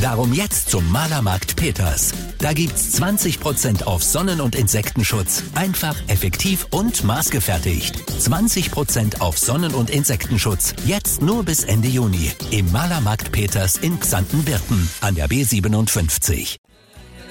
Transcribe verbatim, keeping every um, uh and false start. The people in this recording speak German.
Darum jetzt zum Malermarkt Peters. Da gibt's zwanzig Prozent auf Sonnen- und Insektenschutz. Einfach, effektiv und maßgefertigt. zwanzig Prozent auf Sonnen- und Insektenschutz. Jetzt nur bis Ende Juni. Im Malermarkt Peters in Xanten-Birken an der B siebenundfünfzig.